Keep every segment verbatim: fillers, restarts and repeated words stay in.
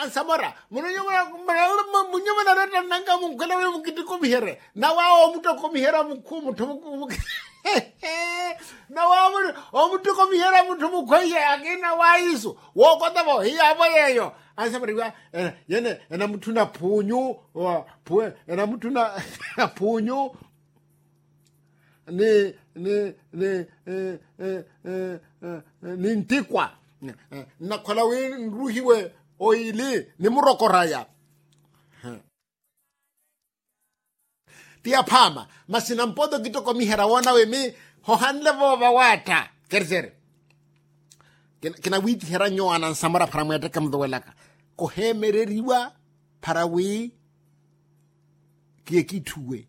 Samora, Munyama, Munyama, Nanga, Mukala, Mukitikum here. Now I want to come here, Mukum, now I want to come here, Mutumukoya again. Now I is walk on the ball. Here I am. And somebody, and I'm tuna punyo or poor, and I'm tuna punyo. Ni, ni, ni, eh, eh, eh, ni ntikwa. Na kwalawe nruhiwe oili ni murokoraya. Tia pama, masina mpodo kitoko mihera wana we mi hohanlevo wawata. Kersere. Kina witi hera nyo anan samara paramwete kamdowelaka. Kohe mereriwa parawe kiekituwe.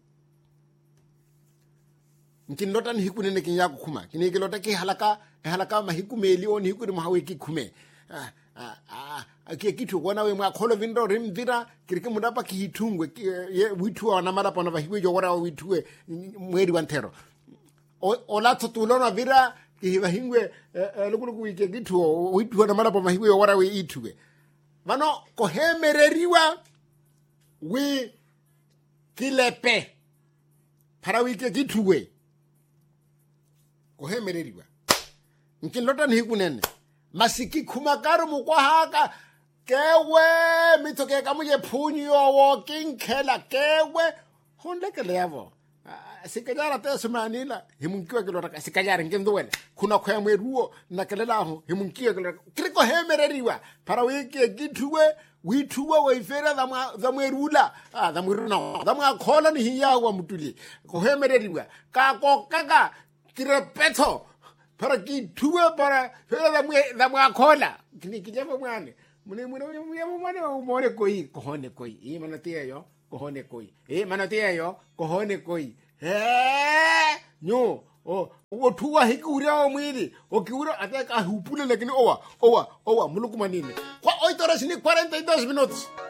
Nkinlota ni hiku nene kinya kukuma. Kini kilota ki halaka, halaka mahiku meli o ni hiku ni mahawe kikume. Ah, ah, ah, kitu wana we mwa kolo vindo rimvira kirike mudapa ki hitungwe ye witu wana mara pana vahiwe yo wara wituwe mweri wantero. Ola tutulona vira ki vahingwe lukuluku wike kitu witu wana mara pana vahiwe yo wara we ituwe. Vano kohemereriwa we kilepe para wike kituwe. Kohemereriwa. Nkinlota ni hiku nene. Masiki kumakaru mukwa haka. Kewe mitoke kamuje punyo walking kela. Kewe hundeke levo. Sikajara te sumanila. Himunkiwa kilota. Sikajara nkinduwele. Kuna kwa mweruo na kelela ho. Himunkiwa kilota. Kiriko hemereriwa. Para wiki gituwe. Wituwe waifera dha mwerula. Dha mweruna. Dha mwakola ni hiya wa mutuli. Kohemereriwa. Kako kaka. Kirepeto. Para kituwe para fela da mwakola. Kini kijama mwane. Mune mune mune mwane umone koi. Kohone koi. Hii manatia yo. Kohone koi. Hii manatia yo. Kohone koi. Heee. Nyo. O. Otuwa hiki uria wa mwili. Okiura ataka hupule lakini owa. Owa. Owa. Muluku manine. Kwa oito horas ni cuarenta y dos minutos.